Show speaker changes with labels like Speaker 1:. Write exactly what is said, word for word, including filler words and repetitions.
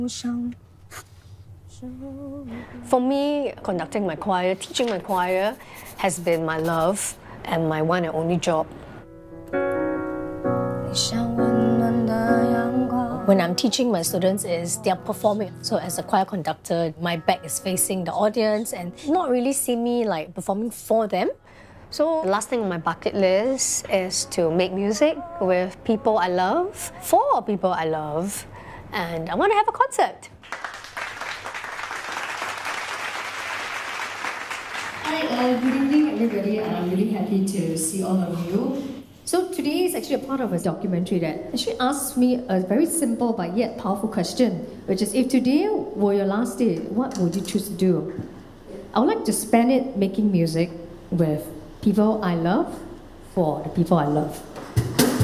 Speaker 1: For me, conducting my choir, teaching my choir has been my love and my one and only job. When I'm teaching my students is they're performing. So as a choir conductor, my back is facing the audience and not really see me like performing for them. So the last thing on my bucket list is to make music with people I love, for people I love, and I want to have a concert.
Speaker 2: Hi, uh, good evening everybody, and I'm really happy to see all of you. So today is actually a part of a documentary that actually asks me a very simple but yet powerful question, which is if today were your last day, what would you choose to do? I would like to spend it making music with people I love, for the people I love.